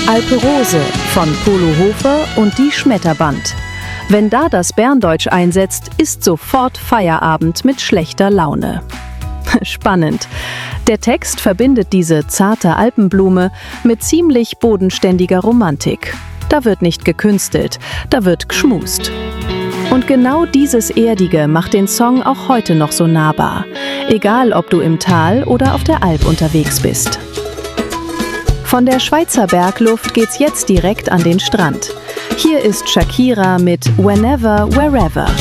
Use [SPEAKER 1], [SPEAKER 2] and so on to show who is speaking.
[SPEAKER 1] Alpe Rose von Polo Hofer und die Schmetterband. Wenn da das Berndeutsch einsetzt, ist sofort Feierabend mit schlechter Laune. Spannend. Der Text verbindet diese zarte Alpenblume mit ziemlich bodenständiger Romantik. Da wird nicht gekünstelt, da wird gschmust. Und genau dieses Erdige macht den Song auch heute noch so nahbar. Egal, ob du im Tal oder auf der Alp unterwegs bist. Von der Schweizer Bergluft geht's jetzt direkt an den Strand. Hier ist Shakira mit Whenever, Wherever.